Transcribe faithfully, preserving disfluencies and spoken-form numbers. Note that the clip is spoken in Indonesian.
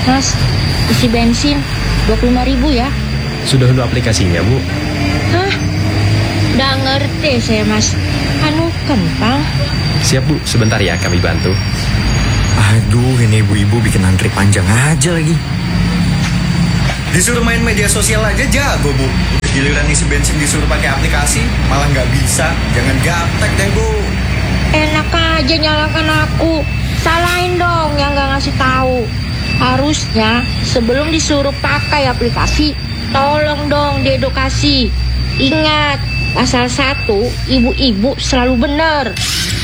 Mas, isi bensin dua puluh lima ribu ya. Sudah unduh aplikasinya, Bu? Hah? Udah ngerti saya, Mas. Anu kentang. Siap, Bu. Sebentar ya, kami bantu. Aduh, ini ibu-ibu bikin antri panjang aja lagi. Disuruh main media sosial aja jago, Bu. Giliran isi bensin disuruh pakai aplikasi, malah nggak bisa. Jangan gaptek deh, Bu. Enak aja nyalakan aku. Salahin dong yang nggak ngasih tahu. Harusnya sebelum disuruh pakai aplikasi, tolong dong diedukasi. Ingat, pasal satu, ibu-ibu selalu benar.